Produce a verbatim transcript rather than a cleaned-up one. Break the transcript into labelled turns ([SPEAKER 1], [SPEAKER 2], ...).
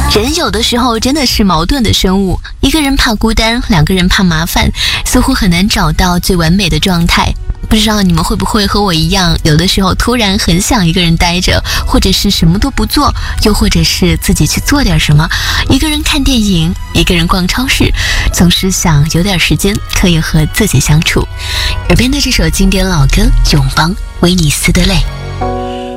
[SPEAKER 1] 人有的时候真的是矛盾的生物，一个人怕孤单，两个人怕麻烦，似乎很难找到最完美的状态。不知道你们会不会和我一样，有的时候突然很想一个人待着，或者是什么都不做，又或者是自己去做点什么，一个人看电影，一个人逛超市，总是想有点时间可以和自己相处。耳边的这首经典老歌《永邦威尼斯的泪》。